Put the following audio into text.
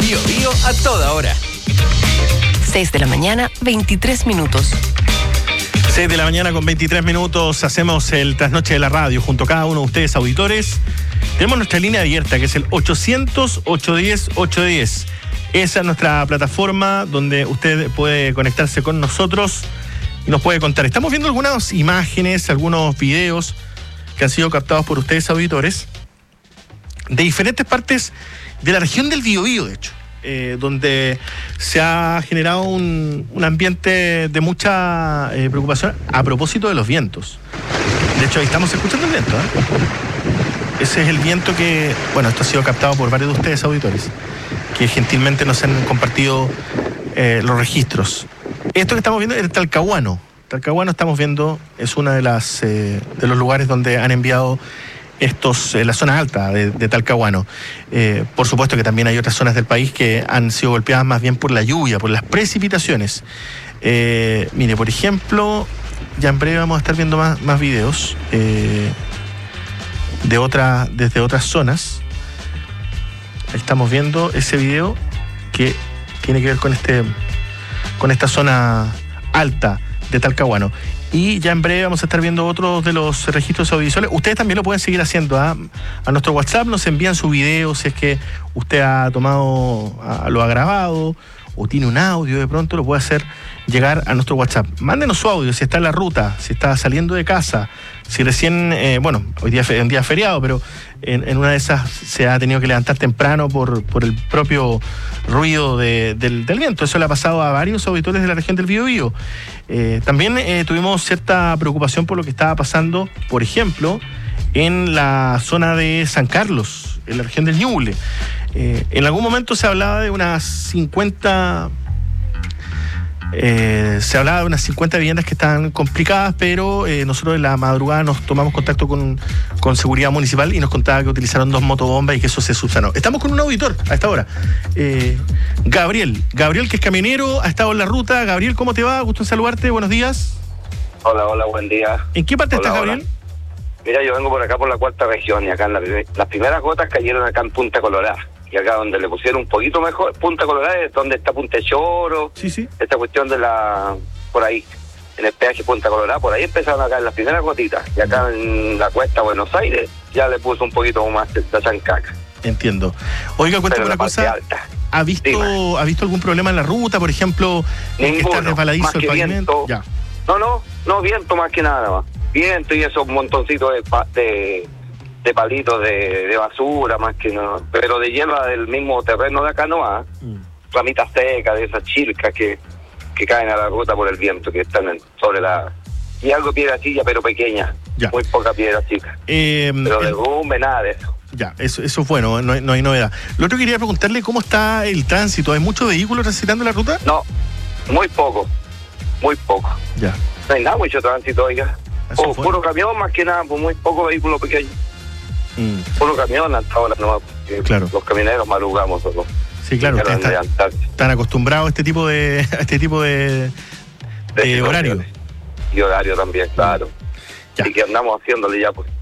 Bío Bío a toda hora. 6 de la mañana, 23 minutos. 6 de la mañana con 23 minutos, hacemos el trasnoche de la radio junto a cada uno de ustedes, auditores. Tenemos nuestra línea abierta, que es el 800-810-810. Esa es nuestra plataforma donde usted puede conectarse con nosotros y nos puede contar. Estamos viendo algunas imágenes, algunos videos que han sido captados por ustedes, auditores, de diferentes partes de la región del Biobío, de hecho. Donde se ha generado un ambiente de mucha preocupación a propósito de los vientos. De hecho, ahí estamos escuchando el viento, Ese es el viento que, bueno, esto ha sido captado por varios de ustedes, auditores, que gentilmente nos han compartido los registros. Esto que estamos viendo es el Talcahuano. Talcahuano, estamos viendo, es una de las de los lugares donde han enviado la zona alta de Talcahuano. Por supuesto que también hay otras zonas del país que han sido golpeadas más bien por la lluvia, por las precipitaciones. Mire, por ejemplo, ya en breve vamos a estar viendo más videos desde otras zonas. Estamos viendo ese video que tiene que ver con esta zona alta de Talcahuano. Y ya en breve vamos a estar viendo otros de los registros audiovisuales. Ustedes también lo pueden seguir haciendo. A nuestro WhatsApp nos envían su video si es que usted lo ha grabado o tiene un audio, de pronto lo puede hacer llegar a nuestro WhatsApp. Mándenos su audio, si está en la ruta, si está saliendo de casa, si recién, hoy día es un día feriado, pero en una de esas se ha tenido que levantar temprano por el propio ruido del viento. Eso le ha pasado a varios auditores de la región del Biobío. También tuvimos cierta preocupación por lo que estaba pasando, por ejemplo, en la zona de San Carlos, en la región del Ñuble. En algún momento se hablaba de unas 50 viviendas que estaban complicadas, pero nosotros en la madrugada nos tomamos contacto con Seguridad Municipal y nos contaba que utilizaron 2 motobombas y que eso se subsanó. Estamos con un auditor a esta hora. Gabriel, que es camionero, ha estado en la ruta. Gabriel, ¿cómo te va? Gusto en saludarte, buenos días. Hola, buen día. ¿En qué parte estás, Gabriel? Hola. Mira, yo vengo por acá por la cuarta región y acá las primeras gotas cayeron acá en Punta Colorada. Y acá donde le pusieron un poquito mejor, Punta Colorada es donde está Punta Choro. Sí. Esta cuestión por ahí, en el peaje Punta Colorada, por ahí empezaron acá en las primeras gotitas. Y acá en la cuesta Buenos Aires ya le puso un poquito más de chancaca. Entiendo. Oiga, cuéntame una cosa. ¿Ha visto algún problema en la ruta, por ejemplo? Ninguno, ¿Está resbaladizo el pavimento? Viento. Ya. No, viento más que nada más. Viento y esos montoncitos de palitos de basura, más que no, pero de hierba del mismo terreno de acá no va. Ramitas secas, de esas chilcas que caen a la ruta por el viento, que están sobre y algo piedra chica, pero pequeña, ya. Muy poca piedra chica, pero derrumbe, nada de eso. Ya, eso es bueno, no hay novedad. Lo otro que quería preguntarle, ¿cómo está el tránsito? ¿Hay muchos vehículos transitando la ruta? No, muy poco. Ya. No hay nada, mucho tránsito, oiga. Puro camión, más que nada, pues muy poco vehículo pequeño. Puro camión hasta ahora, no. Claro. Los camioneros madrugamos solo. Sí, claro, están acostumbrados a este tipo de horario. Y horario también, claro. Ya. Y que andamos haciéndole ya, pues.